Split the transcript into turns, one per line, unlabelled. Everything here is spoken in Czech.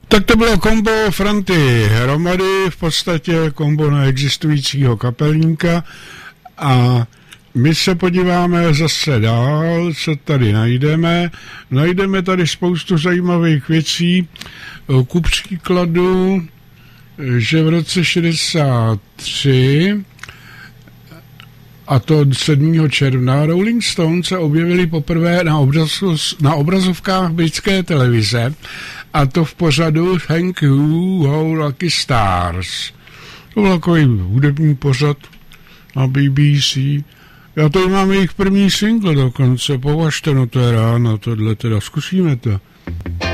Tak to bylo kombo Franty Hromady, v podstatě kombo neexistujícího kapelníka a my se podíváme zase dál, co tady najdeme. Najdeme tady spoustu zajímavých věcí, ku příkladu, že v roce 63 a to 7. června Rolling Stones se objevili poprvé na obrazovkách britské televize a to v pořadu Thank You, How Lucky Stars. To byl takový hudební pořad na BBC. Já tady mám jejich první single dokonce, považte, no to je ráno, tohle teda, zkusíme to.